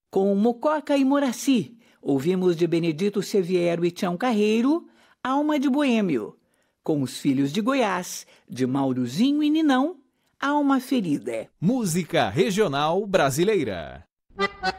Com Mococa e Moraci, ouvimos de Benedito Seviero e Tião Carreiro, Alma de Boêmio. Com Os Filhos de Goiás, de Mauruzinho e Ninão, Alma Ferida. Música regional brasileira.